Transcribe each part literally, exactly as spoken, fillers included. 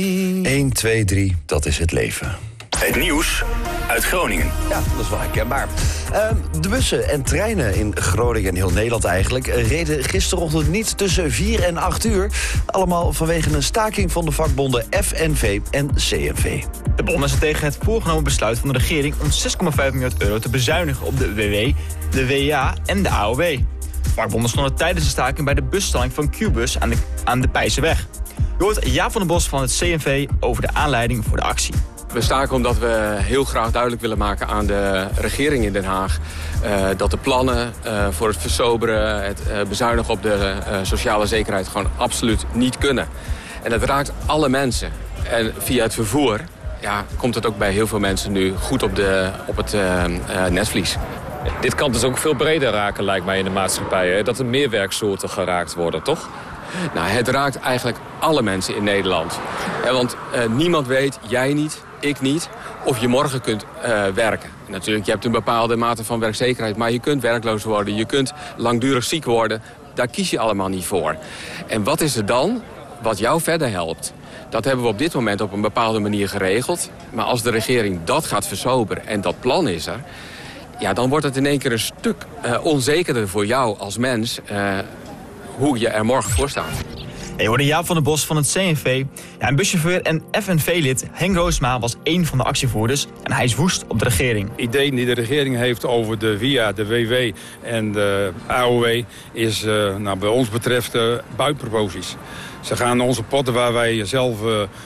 één, twee, drie, dat is het leven. Het nieuws uit Groningen. Ja, dat is wel herkenbaar. Uh, de bussen en treinen in Groningen en heel Nederland eigenlijk reden gisterochtend niet tussen vier en acht uur. Allemaal vanwege een staking van de vakbonden F N V en C N V. De bonden zijn tegen het voorgenomen besluit van de regering om zes komma vijf miljard euro te bezuinigen op de W W, de W A en de A O W. Vakbonden stonden tijdens de staking bij de busstalling van Q-bus aan de, aan de Pijseweg. Je hoort Jaap van der Bos van het C N V over de aanleiding voor de actie. We staken omdat we heel graag duidelijk willen maken aan de regering in Den Haag Uh, dat de plannen uh, voor het versoberen, het uh, bezuinigen op de uh, sociale zekerheid gewoon absoluut niet kunnen. En dat raakt alle mensen. En via het vervoer ja, komt het ook bij heel veel mensen nu goed op, de, op het uh, uh, netvlies. Dit kan dus ook veel breder raken, lijkt mij, in de maatschappij. Hè? Dat er meer werksoorten geraakt worden, toch? Nou, het raakt eigenlijk alle mensen in Nederland. Ja, want uh, niemand weet, jij niet, ik niet, of je morgen kunt uh, werken. Natuurlijk, je hebt een bepaalde mate van werkzekerheid, maar je kunt werkloos worden, je kunt langdurig ziek worden. Daar kies je allemaal niet voor. En wat is er dan wat jou verder helpt? Dat hebben we op dit moment op een bepaalde manier geregeld. Maar als de regering dat gaat versoberen en dat plan is er, ja, dan wordt het in één keer een stuk uh, onzekerder voor jou als mens uh, hoe je er morgen voor staat. Je hoorde Jaap van der Bos van het C N V. Ja, een buschauffeur en F N V-lid Henk Roosma was één van de actievoerders. En hij is woest op de regering. Het idee die de regering heeft over de W I A, de W W en de A O W is uh, nou, bij ons betreft uh, buitenproporties. Ze gaan onze potten waar wij zelf uh,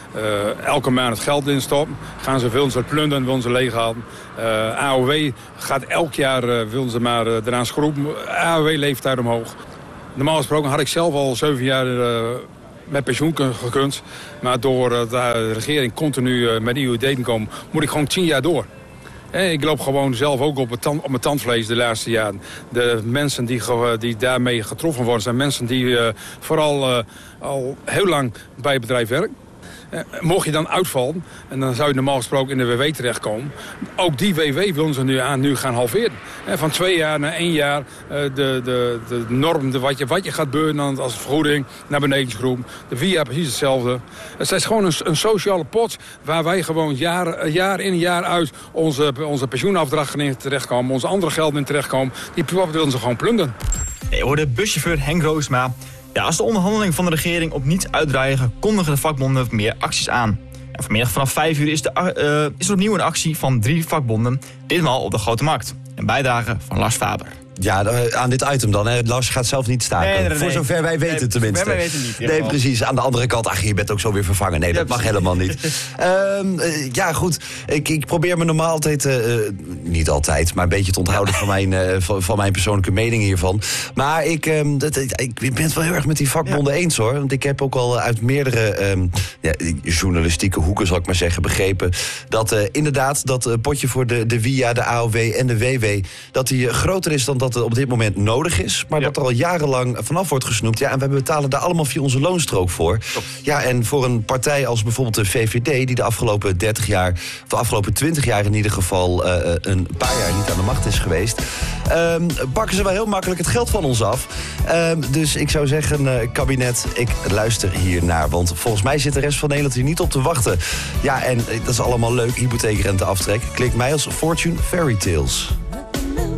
uh, elke maand het geld in stoppen. Gaan ze willen ze plunderen, willen ze leeghalen. Uh, A O W gaat elk jaar, uh, willen ze maar uh, eraan schroeven. A O W leeft daar omhoog. Normaal gesproken had ik zelf al zeven jaar uh, met pensioen gekund. Maar door uh, de regering continu uh, met nieuwe ideeën komen, moet ik gewoon tien jaar door. En ik loop gewoon zelf ook op, het tand, op mijn tandvlees de laatste jaren. De mensen die, die daarmee getroffen worden zijn mensen die uh, vooral uh, al heel lang bij het bedrijf werken. Uh, mocht je dan uitvallen, en dan zou je normaal gesproken in de W W terechtkomen. Ook die W W willen ze nu aan nu gaan halveren. Uh, van twee jaar naar één jaar uh, de, de, de norm, de, wat, je, wat je gaat beuren als vergoeding naar beneden schroeven. De V I A precies hetzelfde. Het is gewoon een, een sociale pot waar wij gewoon jaar, jaar in jaar uit onze, onze pensioenafdrachten in terechtkomen, onze andere gelden in terechtkomen. Die willen ze gewoon plunderen. Je hoorde buschauffeur Henk Roosma. Ja, als de onderhandelingen van de regering op niets uitdraaien, kondigen de vakbonden meer acties aan. En vanmiddag vanaf vijf uur is, de, uh, is er opnieuw een actie van drie vakbonden, ditmaal op de Grote Markt. Een bijdrage van Lars Faber. Ja, aan dit item dan. Hè. Lars gaat zelf niet staken. Nee, nee, nee, Voor zover wij weten nee, tenminste. Wij weten niet. Nee, precies. Aan de andere kant, ach, je bent ook zo weer vervangen. Nee, dat ja, mag helemaal niet. um, uh, ja, goed. Ik, ik probeer me normaal altijd, uh, niet altijd, maar een beetje te onthouden van mijn, uh, van, van mijn persoonlijke mening hiervan. Maar ik, um, dat, ik ben het wel heel erg met die vakbonden ja. eens, hoor. Want ik heb ook al uit meerdere um, ja, journalistieke hoeken, zal ik maar zeggen, begrepen dat uh, inderdaad dat uh, potje voor de, de W I A, de A O W en de W W, dat die uh, groter is dan dat het op dit moment nodig is, maar ja. dat er al jarenlang vanaf wordt gesnoept. Ja, en we betalen daar allemaal via onze loonstrook voor. Top. Ja, en voor een partij als bijvoorbeeld de V V D, die de afgelopen dertig jaar, of de afgelopen twintig jaar in ieder geval, uh, een paar jaar niet aan de macht is geweest, um, pakken ze wel heel makkelijk het geld van ons af. Um, dus ik zou zeggen, uh, kabinet, ik luister hier naar, want volgens mij zit de rest van Nederland hier niet op te wachten. Ja, en uh, dat is allemaal leuk, hypotheekrenteaftrek. Klinkt mij als Fortune Fairy Tales.